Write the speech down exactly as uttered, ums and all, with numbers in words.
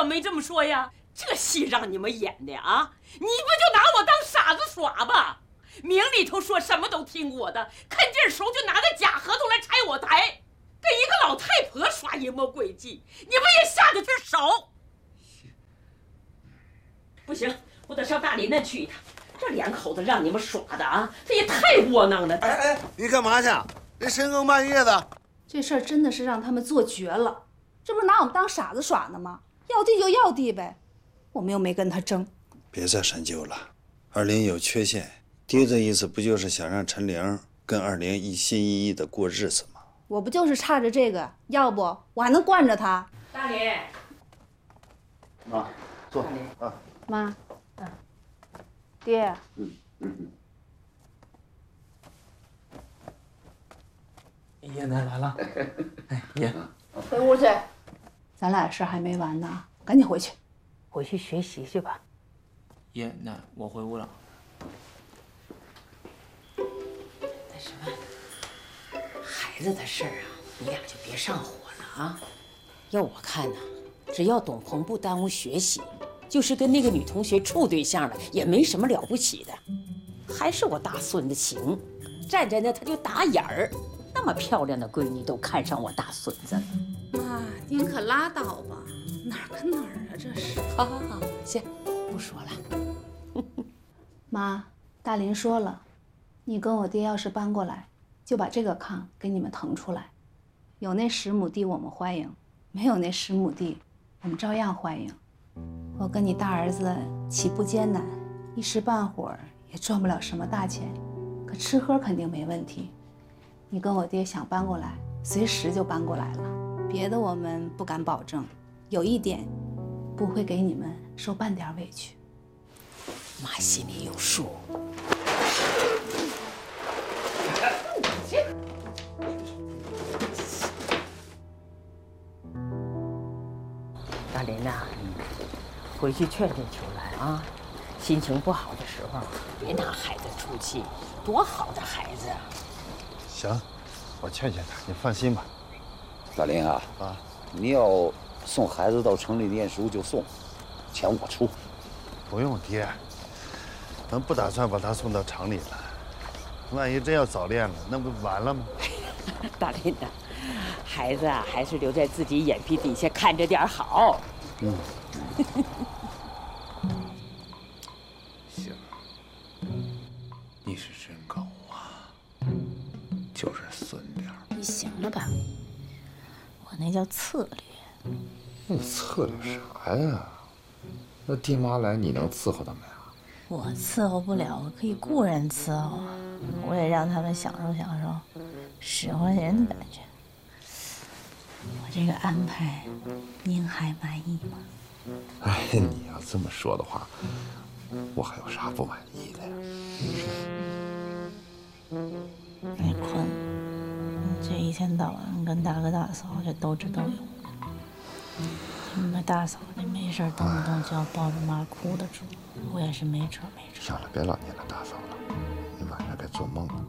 可没这么说呀！这戏让你们演的啊，你不就拿我当傻子耍吧？明里头说什么都听我的，看劲儿熟就拿个假合同来拆我台，跟一个老太婆耍阴谋诡计，你们也下得去手？不行，我得上大林那去一趟。这两口子让你们耍的啊，这也太窝囊了！ 哎哎，你干嘛去？这深更半夜的， 这事儿真的是让他们做绝了，这不是拿我们当傻子耍呢吗？要地就要地呗，我们又没跟他争。 别再深究了，二林有缺陷，爹的意思不就是想让陈玲跟二林一心一意的过日子吗？ 我不就是差着这个，要不我还能惯着他？ 大林， 妈，坐啊。 妈，嗯，爹， 嗯嗯嗯。 爷奶来了，哎，爷， 回屋去，咱俩事儿还没完呢，赶紧回去， 回去学习去吧。 爷奶，我回屋了。 那什么，孩子的事儿啊，你俩就别上火了啊。要我看呢，只要董鹏不耽误学习，就是跟那个女同学处对象了，也没什么了不起的。还是我大孙子行，站在那他就打眼儿。那么漂亮的闺女都看上我大孙子了。 妈，您可拉倒吧，哪儿跟哪儿啊？这是。 好好好，行，不说了。 妈，大林说了，你跟我爹要是搬过来，就把这个炕给你们腾出来。有那十亩地我们欢迎，没有那十亩地，我们照样欢迎。我跟你大儿子起步艰难，一时半会儿也赚不了什么大钱，可吃喝肯定没问题。你跟我爹想搬过来，随时就搬过来了。别的我们不敢保证，有一点，不会给你们受半点委屈。 妈心里有数。大林呐，回去劝劝秋兰啊，心情不好的时候别拿孩子出气，多好的孩子啊！ 行，我劝劝他，你放心吧。 大林啊，啊，你要送孩子到城里念书就送，钱我出。 不用爹，咱不打算把他送到城里了。万一真要早恋了，那不完了吗？ 大林呐，孩子啊，还是留在自己眼皮底下看着点好。 嗯。 行，你是真狗啊，就是损点儿。 你行了吧？我那叫策略。 那你策略啥呀？那爹妈来，你能伺候他们呀？ 我伺候不了，我可以雇人伺候啊。我也让他们享受享受使唤人的感觉。我这个安排，您还满意吗？ 哎，你要这么说的话，我还有啥不满意的呀？ 你困，你这一天到晚跟大哥大嫂这斗智斗勇的，你们大嫂这没事动不动就要抱着妈哭的主，我也是没辙没辙。 行了，别老念叨大嫂了，你晚上别做梦了。